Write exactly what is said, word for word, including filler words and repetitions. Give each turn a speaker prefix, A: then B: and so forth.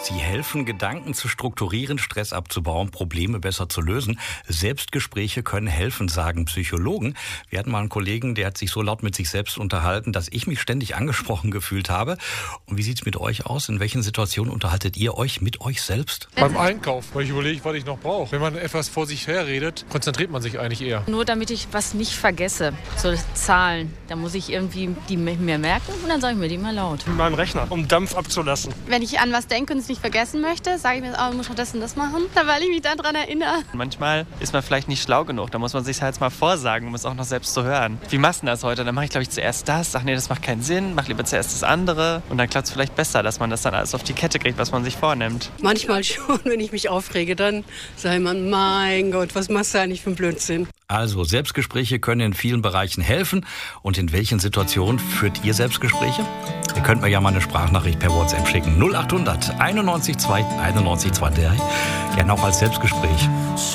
A: Sie helfen, Gedanken zu strukturieren, Stress abzubauen, Probleme besser zu lösen. Selbstgespräche können helfen, sagen Psychologen. Wir hatten mal einen Kollegen, der hat sich so laut mit sich selbst unterhalten, dass ich mich ständig angesprochen gefühlt habe. Und wie sieht's mit euch aus? In welchen Situationen unterhaltet ihr euch mit euch selbst?
B: Beim Einkauf, weil ich überlege, was ich noch brauche. Wenn man etwas vor sich her redet, konzentriert man sich eigentlich eher.
C: Nur damit ich was nicht vergesse. So Zahlen, da muss ich irgendwie die mir merken und dann sage ich mir die mal laut.
D: Mit meinem Rechner, um Dampf abzulassen.
E: Wenn ich an was denke und es nicht vergessen möchte, sage ich mir, oh, ich muss noch das und das machen, weil ich mich daran erinnere.
F: Manchmal ist man vielleicht nicht schlau genug, da muss man sich halt mal vorsagen, um es auch noch selbst zu hören. Wie machst du das heute? Dann mache ich, glaube ich, zuerst das. Ach nee, das macht keinen Sinn. Mach lieber zuerst das andere. Und dann klappt es vielleicht besser, dass man das dann alles auf die Kette kriegt, was man sich vornimmt.
G: Manchmal schon, wenn ich mich aufrege, dann sage man, mein Gott, was machst du eigentlich für einen Blödsinn?
A: Also, Selbstgespräche können in vielen Bereichen helfen. Und in welchen Situationen führt ihr Selbstgespräche? Ihr könnt mir ja mal eine Sprachnachricht per WhatsApp schicken. null acht hundert einundneunzig zwei einundneunzig zwei. Gerne auch als Selbstgespräch.